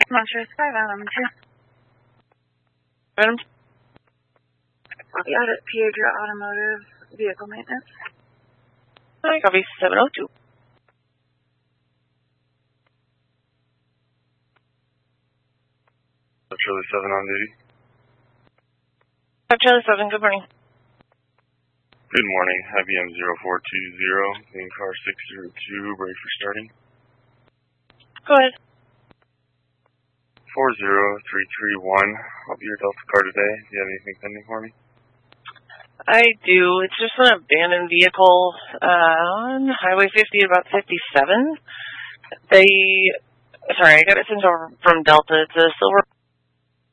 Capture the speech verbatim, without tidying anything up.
Montrose five, Adam two. Adam? Copy audit, Piedra Automotive Vehicle Maintenance. Hi, copy seven oh two. Charlie seven on duty. Hi, Charlie seven, good morning. Good morning, I B M zero four two zero, in car six zero two, ready for starting. Go ahead. four zero three three one, I'll be your Delta car today. Do you have anything pending for me? I do. It's just an abandoned vehicle uh, on Highway fifty, about fifty-seven. They, sorry, I got it sent over from Delta. It's a silver